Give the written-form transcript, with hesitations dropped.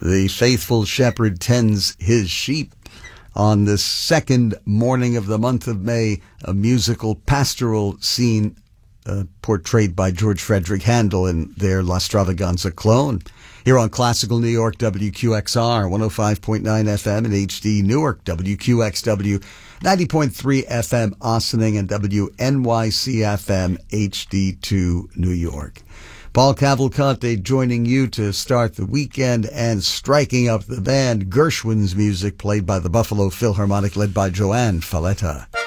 The faithful shepherd tends his sheep. On this second morning of the month of May, a musical pastoral scene portrayed by George Frederick Handel in their La Stravaganza clone. Here on Classical New York, WQXR, 105.9 FM in HD Newark, WQXW, 90.3 FM Ossining, and WNYC FM HD2 New York. Paul Cavalcante joining you to start the weekend, and striking up the band, Gershwin's music played by the Buffalo Philharmonic led by Joanne Falletta.